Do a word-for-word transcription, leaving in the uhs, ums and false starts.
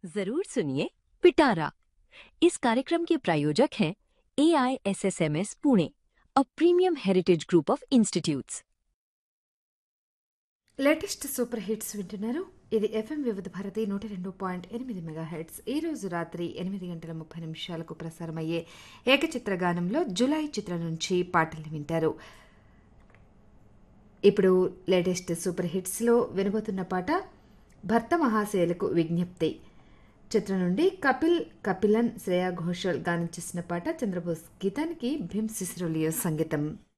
जरूर सुनिए पिटारा। इस कार्यक्रम के प्रायोजक हैं ए I S S M S Pune, a premium heritage group of institutes. Latest super hits వింటున్నారు. ఇది ఎఫ్ఎం వివిధ భారతి నూట రెండు పాయింట్ ఎనిమిది మెగా హెడ్స్. ఈ రోజు రాత్రి ఎనిమిది గంటల ముప్పై నిమిషాలకు ప్రసారమయ్యే ఏకచిత్ర గానంలో జులై చిత్రం నుంచి పాటల్ని వింటారు. ఇప్పుడు లేటెస్ట్ సూపర్ హిట్స్లో వినబోతున్న పాట భర్త మహాశయులకు విజ్ఞప్తి చిత్రం నుండి కపిల్ కపిలన్ శ్రేయా ఘోషల్ గానం చేసిన పాట. చంద్రబోస్ గీతానికి భీమ్ సిసిరోలియో సంగీతం.